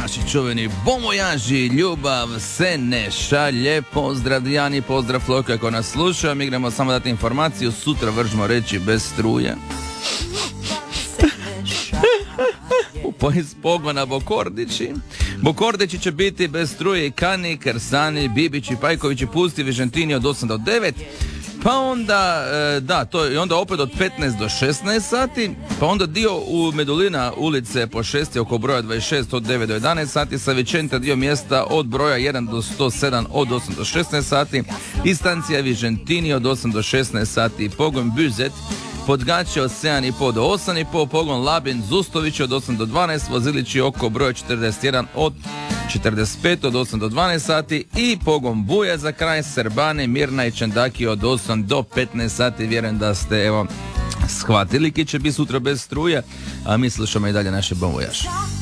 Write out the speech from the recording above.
naši čuveni bomojaži, ljubav se ne šalje. Pozdrav Dijani, pozdrav Floka ako nas sluša. Mi gremo samo dati informaciju, sutra vržmo reći bez struje. Iz pogona Bokordići će biti bez struje i Kani, Kersani, Bibići, Pajkovići, Pusti, Vižentini od 8 do 9. Pa onda, i onda opet od 15 do 16 sati, pa onda dio u Medulina ulice po 6 oko broja 26 od 9 do 11 sati, sa Vičenta dio mjesta od broja 1 do 107 od 8 do 16 sati, i stancija Vižentini od 8 do 16 sati, pogon Buzet, Podgaće od 7,5 do 8,5, pogon Labin Zustović od 8 do 12, Vozilići oko broja 41 od 45 od 8 do 12 sati i pogon Buja za kraj, Srbane, Mirna i Čendaki od 8 do 15 sati. Vjerujem da ste shvatili ki će biti sutra bez struje, a mi slušamo i dalje naše bomojaše.